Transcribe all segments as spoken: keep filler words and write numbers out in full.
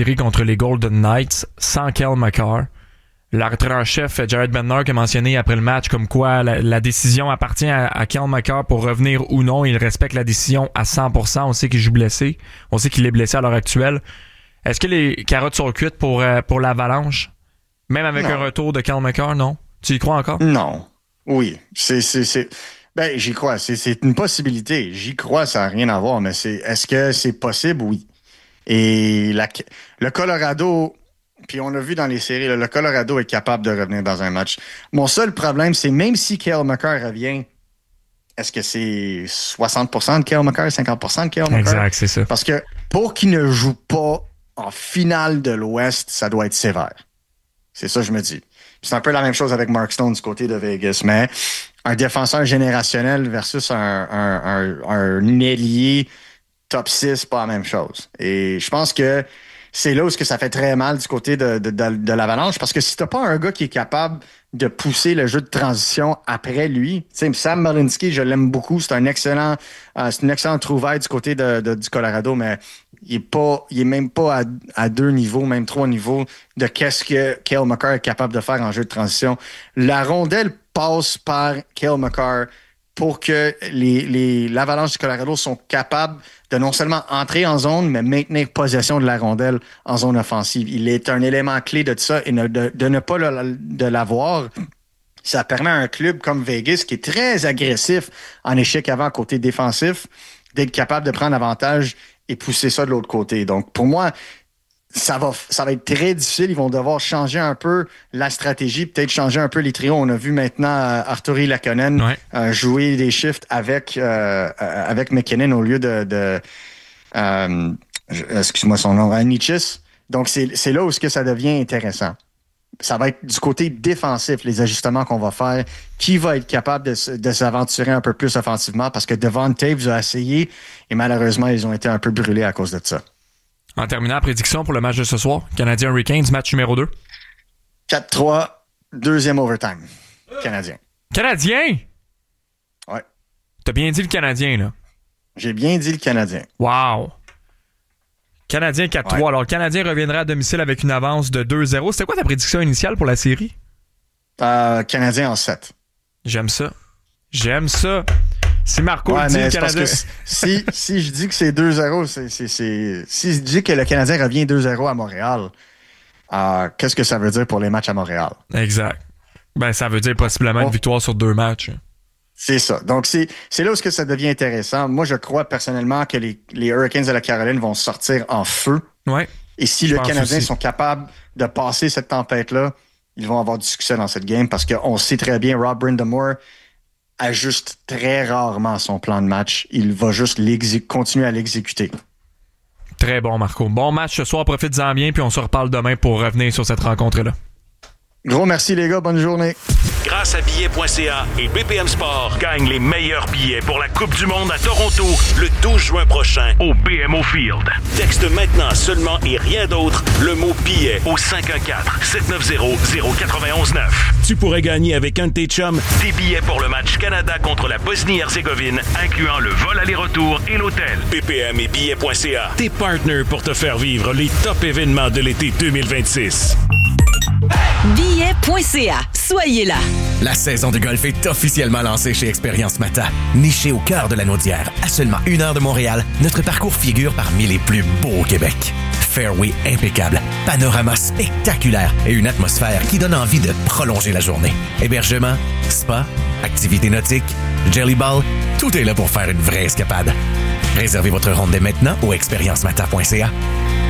série contre les Golden Knights sans Cale Makar. L'entraîneur-chef Jared Bednar qui a mentionné après le match comme quoi la, la décision appartient à, à Cale Makar pour revenir ou non. Il respecte la décision à cent pour cent. On sait qu'il joue blessé. On sait qu'il est blessé à l'heure actuelle. Est-ce que les carottes sont cuites pour, euh, pour l'Avalanche? Même avec non. un retour de Cale Makar, non? Tu y crois encore? Non. Oui. C'est, c'est, c'est... Ben, j'y crois. C'est, c'est une possibilité. J'y crois, ça n'a rien à voir. Mais c'est, est-ce que c'est possible? Oui. Et la, le Colorado... Puis on l'a vu dans les séries, là, le Colorado est capable de revenir dans un match. Mon seul problème, c'est même si Cale Makar revient, est-ce que c'est soixante pour cent de Cale Makar, cinquante pour cent de Cale Makar? Exact, c'est ça. Parce que pour qu'il ne joue pas en finale de l'Ouest, ça doit être sévère. C'est ça que je me dis. Puis c'est un peu la même chose avec Mark Stone du côté de Vegas, mais un défenseur générationnel versus un, un, un, un ailier top six, pas la même chose. Et je pense que c'est là où que ça fait très mal du côté de, de, de, de l'Avalanche, parce que si t'as pas un gars qui est capable de pousser le jeu de transition après lui, tu sais, Sam Malinsky, je l'aime beaucoup, c'est un excellent, euh, c'est une excellente trouvaille du côté de, de, du Colorado, mais il est pas, il est même pas à, à deux niveaux, même trois niveaux de qu'est-ce que Cale Makar est capable de faire en jeu de transition. La rondelle passe par Cale Makar pour que les, les, l'Avalanche du Colorado sont capables de non seulement entrer en zone, mais maintenir possession de la rondelle en zone offensive. Il est un élément clé de ça et ne, de, de ne pas le, de l'avoir, ça permet à un club comme Vegas, qui est très agressif en échec avant côté défensif, d'être capable de prendre avantage et pousser ça de l'autre côté. Donc, pour moi, ça va, ça va être très difficile. Ils vont devoir changer un peu la stratégie, peut-être changer un peu les trios. On a vu maintenant euh, Artturi Lakonen ouais. euh, jouer des shifts avec euh, avec McKinnon au lieu de, de euh, excuse-moi son nom, Anichis. Donc c'est c'est là où ce que ça devient intéressant. Ça va être du côté défensif, les ajustements qu'on va faire. Qui va être capable de, de s'aventurer un peu plus offensivement? Parce que Devon Toews a essayé et malheureusement, ils ont été un peu brûlés à cause de ça. En terminant, prédiction pour le match de ce soir. Canadien Hurricanes, match numéro deux. quatre trois, deuxième overtime. Canadien. Canadien? Ouais. T'as bien dit le Canadien, là. J'ai bien dit le Canadien. Wow. Canadien quatre trois. Ouais. Alors, le Canadien reviendra à domicile avec une avance de deux zéro. C'était quoi ta prédiction initiale pour la série? Euh, Canadien en sept. J'aime ça. J'aime ça. Si Marco ouais, dit le Canadien... si, si je dis que c'est deux zéro, c'est, c'est, c'est... si je dis que le Canadien revient deux zéro à Montréal, euh, qu'est-ce que ça veut dire pour les matchs à Montréal? Exact. Ben, ça veut dire possiblement oh. une victoire sur deux matchs. C'est ça. Donc, c'est, c'est là où ça devient intéressant. Moi, je crois personnellement que les, les Hurricanes de la Caroline vont sortir en feu. Ouais. Et si les Canadiens sont capables de passer cette tempête-là, ils vont avoir du succès dans cette game parce qu'on sait très bien, Rob Brind'Amour ajuste très rarement son plan de match. Il va juste l'exé- continuer à l'exécuter. Très bon, Marco. Bon match ce soir. Profite-en bien, puis on se reparle demain pour revenir sur cette rencontre-là. Gros merci, les gars. Bonne journée. Grâce à billets point c a et B P M Sport, gagne les meilleurs billets pour la Coupe du Monde à Toronto le douze juin prochain au B M O Field. Texte maintenant seulement et rien d'autre le mot billet au cinq un quatre, sept neuf zéro, zéro neuf un neuf. Tu pourrais gagner avec un de tes chums des billets pour le match Canada contre la Bosnie-Herzégovine, incluant le vol aller-retour et l'hôtel. B P M et billets point c a, tes partenaires pour te faire vivre les top événements de l'été deux mille vingt-six. billets point c a. Soyez là. La saison de golf est officiellement lancée chez Expérience Mata. Niché au cœur de la Naudière, à seulement une heure de Montréal, notre parcours figure parmi les plus beaux au Québec. Fairway impeccable, panorama spectaculaire et une atmosphère qui donne envie de prolonger la journée. Hébergement, spa, activités nautiques, jelly ball, tout est là pour faire une vraie escapade. Réservez votre ronde dès maintenant au expérience mata point c a.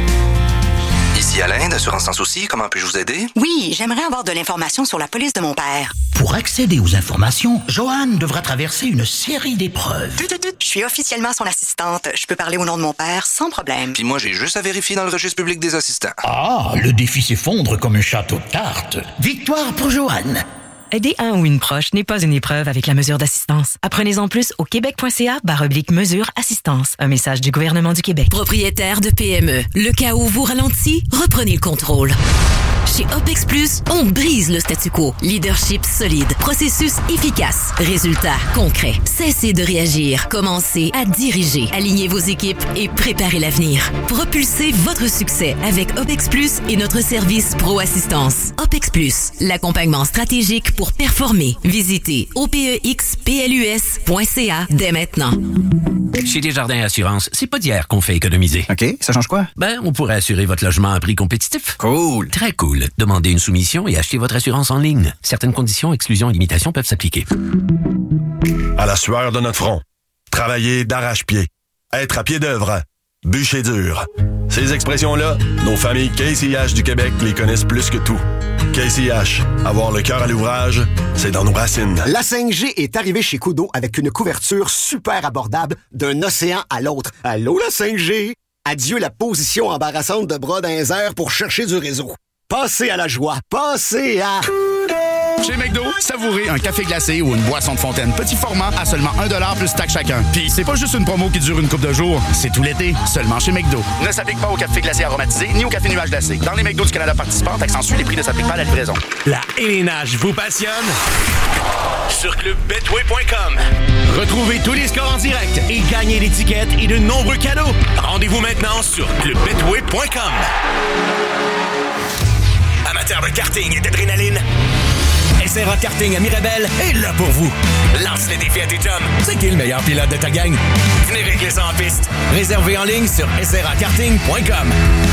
Ici Alain, d'Assurance Sans Souci, comment puis-je vous aider? Oui, j'aimerais avoir de l'information sur la police de mon père. Pour accéder aux informations, Joanne devra traverser une série d'épreuves. Je suis officiellement son assistante. Je peux parler au nom de mon père sans problème. Puis moi, j'ai juste à vérifier dans le registre public des assistants. Ah, le défi s'effondre comme un château de cartes. Victoire pour Joanne. Aider un ou une proche n'est pas une épreuve avec la mesure d'assistance. Apprenez-en plus au québec point c a barre oblique mesure assistance. Un message du gouvernement du Québec. Propriétaire de P M E, le chaos vous ralentit, reprenez le contrôle. Chez OPEX Plus, on brise le statu quo. Leadership solide, processus efficace, résultats concrets. Cessez de réagir, commencez à diriger. Alignez vos équipes et préparez l'avenir. Propulsez votre succès avec OPEX Plus et notre service Pro Assistance. OPEX Plus, l'accompagnement stratégique pour performer. Visitez O P E X P L U S point C A dès maintenant. Chez Desjardins Assurance, c'est pas d'hier qu'on fait économiser. OK, ça change quoi? Ben, on pourrait assurer votre logement à prix compétitif. Cool. Très cool. Demandez une soumission et achetez votre assurance en ligne. Certaines conditions, exclusions et limitations peuvent s'appliquer. À la sueur de notre front, travailler d'arrache-pied, être à pied d'œuvre, bûcher dur. Ces expressions-là, nos familles K C H du Québec les connaissent plus que tout. K C H, avoir le cœur à l'ouvrage, c'est dans nos racines. La cinq G est arrivée chez Koodo avec une couverture super abordable d'un océan à l'autre. Allô la cinq G? Adieu la position embarrassante de bras dans les airs pour chercher du réseau. Passez à la joie. Passez à... Chez McDo, savourez un café glacé ou une boisson de fontaine petit format à seulement un dollar plus taxe chacun. Puis c'est pas juste une promo qui dure une couple de jours, c'est tout l'été, seulement chez McDo. Ne s'applique pas au café glacé aromatisé ni au café nuage glacé. Dans les McDo du Canada participants, accentue, les prix ne s'appliquent pas à la livraison. La N H vous passionne? Sur club betway point com. Retrouvez tous les scores en direct et gagnez des tickets et de nombreux cadeaux. Rendez-vous maintenant sur club betway point com. Amateurs de karting et d'adrénaline, S R A Karting à Mirabel est là pour vous. lance les défis à tes chums. C'est qui le meilleur pilote de ta gang? Venez régler ça en piste. Réservé en ligne sur S R A karting point com.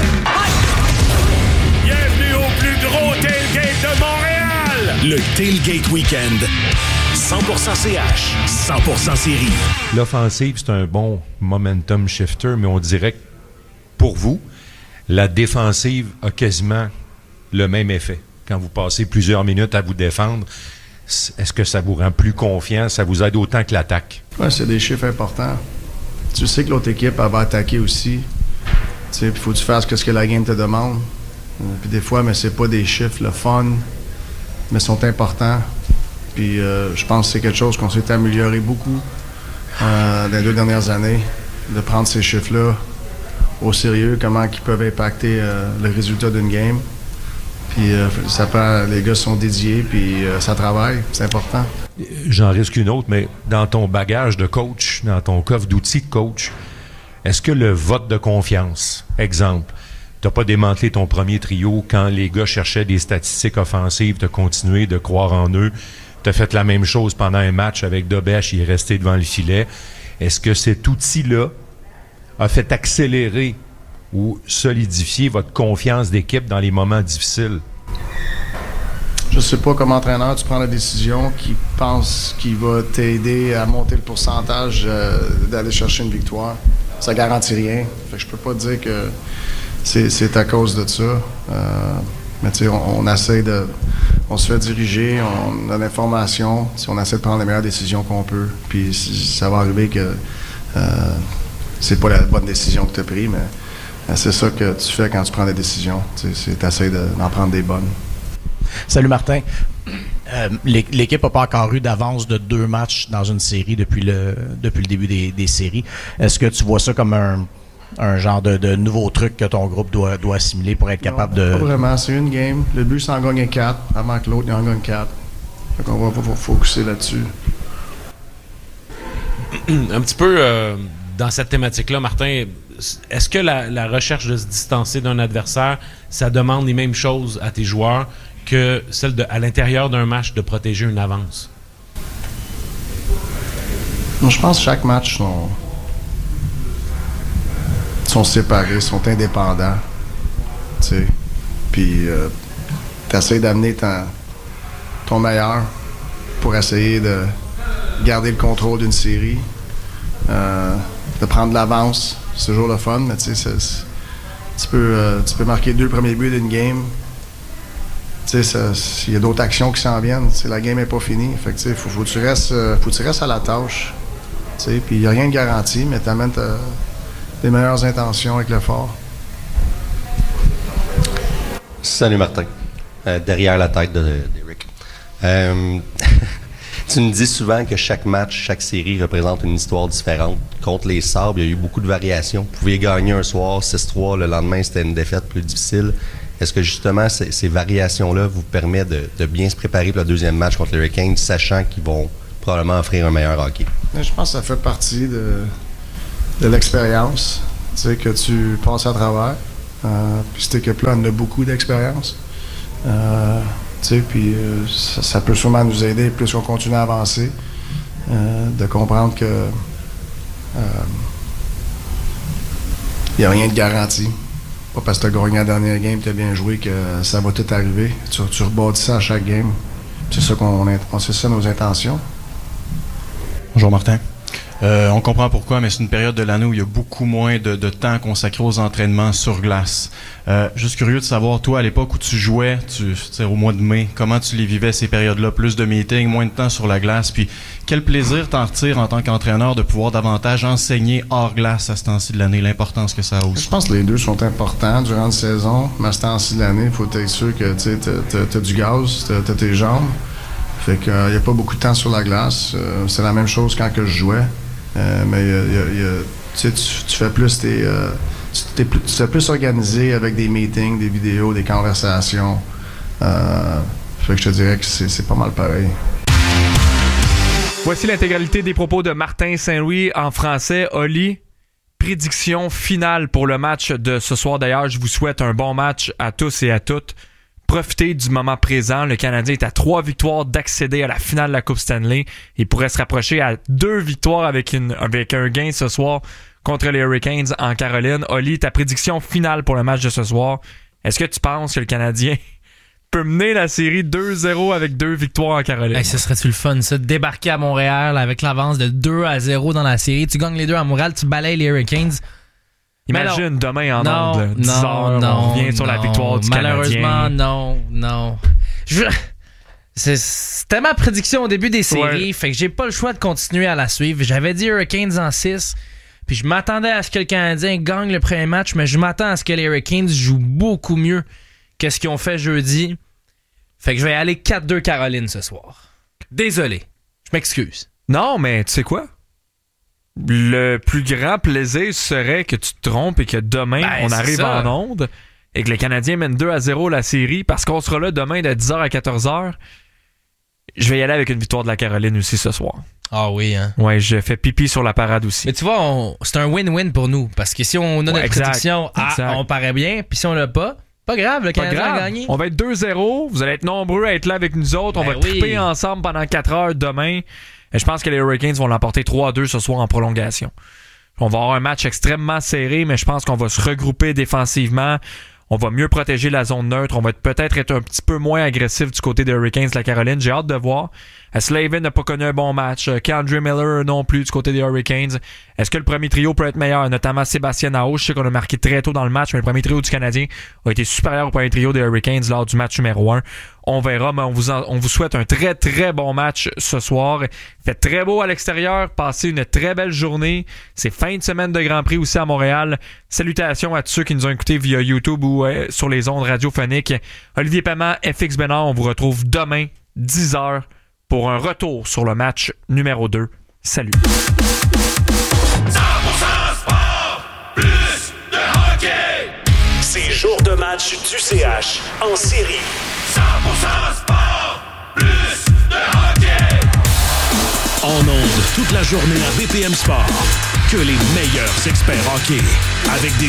Bienvenue au plus gros tailgate de Montréal. Le Tailgate Weekend. cent pour cent C H, cent pour cent série. L'offensive, c'est un bon momentum shifter, mais on dirait que pour vous, la défensive a quasiment le même effet. Quand vous passez plusieurs minutes à vous défendre, est-ce que ça vous rend plus confiant? Ça vous aide autant que l'attaque? Oui, c'est des chiffres importants. Tu sais que l'autre équipe, elle va attaquer aussi. Tu sais, il faut que tu fasses ce que la game te demande. Puis des fois, mais c'est pas des chiffres, le fun, mais sont importants. Puis euh, je pense que c'est quelque chose qu'on s'est amélioré beaucoup euh, dans les deux dernières années, de prendre ces chiffres-là au sérieux, comment ils peuvent impacter euh, le résultat d'une game. Puis euh, ça prend, les gars sont dédiés, puis euh, ça travaille, c'est important. J'en risque une autre, mais dans ton bagage de coach, dans ton coffre d'outils de coach, est-ce que le vote de confiance, exemple, t'as pas démantelé ton premier trio quand les gars cherchaient des statistiques offensives, t'as continué de croire en eux, t'as fait la même chose pendant un match avec Dobesh, il est resté devant le filet. Est-ce que cet outil-là a fait accélérer ou solidifier votre confiance d'équipe dans les moments difficiles? Je sais pas comme entraîneur tu prends la décision qui pense qu'il va t'aider à monter le pourcentage euh, d'aller chercher une victoire. Ça garantit rien. Fait que je peux pas dire que c'est, c'est à cause de ça. Euh, mais tu sais, on, on essaie de... On se fait diriger, on a l'information, on essaie de prendre les meilleures décisions qu'on peut. Puis ça va arriver que euh, c'est pas la bonne décision que tu as prise, mais c'est ça que tu fais quand tu prends des décisions. Tu essaies de, d'en prendre des bonnes. Salut Martin. Euh, l'équipe n'a pas encore eu d'avance de deux matchs dans une série depuis le, depuis le début des, des séries. Est-ce que tu vois ça comme un, un genre de, de nouveau truc que ton groupe doit, doit assimiler pour être capable non, de... Pas vraiment, c'est une game. Le but, c'est d'en gagner quatre avant que l'autre en gagne quatre. Donc on va, va, va focuser là-dessus. Un petit peu euh, dans cette thématique-là, Martin, est-ce que la, la recherche de se distancer d'un adversaire, ça demande les mêmes choses à tes joueurs que celle de, à l'intérieur d'un match, de protéger une avance? Non, je pense que chaque match sont, sont séparés, sont indépendants. Tu sais. Puis euh, tu essaies d'amener ton, ton meilleur pour essayer de garder le contrôle d'une série, euh, de prendre de l'avance. C'est toujours le fun, mais tu sais, tu peux, euh, tu peux marquer deux premiers buts d'une game. Tu sais, il y a d'autres actions qui s'en viennent. T'sais, la game n'est pas finie. Fait que tu sais, faut, faut que tu restes, euh, faut que tu restes à la tâche. Tu sais, puis il n'y a rien de garanti, mais tu amènes tes meilleures intentions avec l'effort. Salut Martin. Euh, derrière la tête de, d'Éric. Euh, tu nous dis souvent que chaque match, chaque série représente une histoire différente. Contre les Sabres, il y a eu beaucoup de variations. Vous pouviez gagner un soir six trois, le lendemain c'était une défaite plus difficile. Est-ce que justement ces, ces variations-là vous permettent de, de bien se préparer pour le deuxième match contre les Hurricanes, sachant qu'ils vont probablement offrir un meilleur hockey? Je pense que ça fait partie de, de l'expérience, tu sais, que tu passes à travers. Euh, puis cette équipe-là en a beaucoup d'expérience. Euh, tu sais, puis euh, ça, ça peut sûrement nous aider, plus qu'on continue à avancer, euh, de comprendre que il euh, n'y a rien de garanti. Pas parce que tu as gagné la dernière game, tu as bien joué, que ça va tout arriver. Tu, tu rebâtis ça à chaque game. C'est ça qu'on on, c'est ça nos intentions. Bonjour Martin. Euh, on comprend pourquoi, mais c'est une période de l'année où il y a beaucoup moins de, de temps consacré aux entraînements sur glace. Euh, juste curieux de savoir, toi, à l'époque où tu jouais, tu, au mois de mai, comment tu les vivais ces périodes-là? Plus de meetings, moins de temps sur la glace, puis quel plaisir t'en retires en tant qu'entraîneur de pouvoir davantage enseigner hors glace à ce temps-ci de l'année, l'importance que ça a aussi? Je pense que les deux sont importants durant la saison, mais à ce temps-ci de l'année, il faut être sûr que tu as du gaz, tu as tes jambes. Fait qu'il n'y a pas beaucoup de temps sur la glace. Euh, c'est la même chose quand que je jouais. Euh, mais y a, y a, y a, tu, tu fais plus tes, euh, tu, plus, tu fais plus organisé avec des meetings, des vidéos, des conversations. Euh, fait que je te dirais que c'est, c'est pas mal pareil. Voici l'intégralité des propos de Martin Saint-Louis en français. Oli, prédiction finale pour le match de ce soir. D'ailleurs, je vous souhaite un bon match à tous et à toutes. Profitez du moment présent. Le Canadien est à trois victoires d'accéder à la finale de la Coupe Stanley. Il pourrait se rapprocher à deux victoires avec, une, avec un gain ce soir contre les Hurricanes en Caroline. Oli, ta prédiction finale pour le match de ce soir. Est-ce que tu penses que le Canadien peut mener la série deux zéro avec deux victoires en Caroline? Hey, ce serait-tu le fun, ça? De débarquer à Montréal avec l'avance de deux à zéro dans la série. Tu gagnes les deux à Montréal, tu balayes les Hurricanes. Imagine non, demain en non, ondes, dix non, heures, non, on revient sur non, la victoire du malheureusement, Canadien. non, non. Je... C'est, c'était ma prédiction au début des séries, ouais. Fait que j'ai pas le choix de continuer à la suivre. J'avais dit Hurricanes en six, puis je m'attendais à ce que le Canadien gagne le premier match, mais je m'attends à ce que les Hurricanes jouent beaucoup mieux que ce qu'ils ont fait jeudi. Fait que je vais aller quatre deux Caroline ce soir. Désolé, je m'excuse. Non, mais tu sais quoi? Le plus grand plaisir serait que tu te trompes et que demain, ben, on arrive ça. en onde et que les Canadiens mènent deux à zéro la série parce qu'on sera là demain de dix heures à quatorze heures. Je vais y aller avec une victoire de la Caroline aussi ce soir. Ah oui, hein? Ouais, je fais pipi sur la parade aussi. Mais tu vois, on, c'est un win-win pour nous parce que si on a ouais, notre exact, prédiction, ah, exact. on paraît bien, puis si on l'a pas, pas grave, le Canadien a gagné. On va être deux zéro, vous allez être nombreux à être là avec nous autres, on ben va oui. triper ensemble pendant quatre heures demain. Et je pense que les Hurricanes vont l'emporter trois à deux ce soir en prolongation. On va avoir un match extrêmement serré, mais je pense qu'on va se regrouper défensivement. On va mieux protéger la zone neutre. On va peut-être être un petit peu moins agressif du côté des Hurricanes de la Caroline. J'ai hâte de voir. Slavin n'a pas connu un bon match. K'Andre Miller non plus du côté des Hurricanes. Est-ce que le premier trio peut être meilleur? Notamment Sébastien Aho. Je sais qu'on a marqué très tôt dans le match, mais le premier trio du Canadien a été supérieur au premier trio des Hurricanes lors du match numéro un. On verra, mais on vous, en, on vous souhaite un très très bon match ce soir. Il fait très beau à l'extérieur. Passez une très belle journée. C'est fin de semaine de Grand Prix aussi à Montréal. Salutations à tous ceux qui nous ont écoutés via YouTube ou euh, sur les ondes radiophoniques. Olivier Paiement, F X Bénard, on vous retrouve demain, dix heures, pour un retour sur le match numéro deux. Salut. cent pour cent sport, plus de hockey. C'est jour de match du C H en série. cent pour cent sport, plus de hockey. En ondes toute la journée à B P M Sport. Que les meilleurs experts hockey. Avec des